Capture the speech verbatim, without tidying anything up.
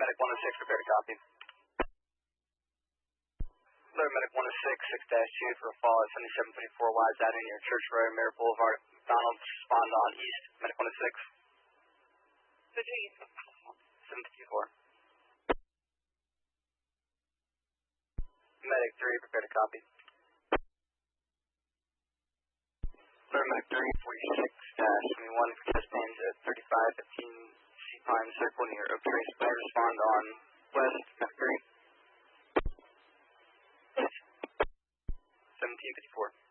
Medic one oh six, prepare to copy. Alert Medic one oh six, six dash two for a fall at seventy-seven twenty-four Wise Avenue near Church Road, Merritt Boulevard. Donald, respond on East, Medic one oh six. seven fifty-four. Medic three, prepare to copy. Alert Medic three, forty-six dash twenty-one for chest pains at thirty-five fifteen C Pine Circle near Oak Tree. Please respond on West, Medic three. seventeen fifty-four.